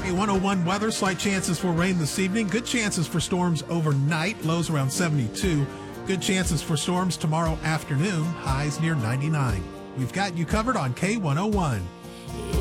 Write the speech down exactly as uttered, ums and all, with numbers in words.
K one oh one weather, slight chances for rain this evening. Good chances for storms overnight, lows around seventy-two. Good chances for storms tomorrow afternoon, highs near ninety-nine. We've got you covered on K one oh one.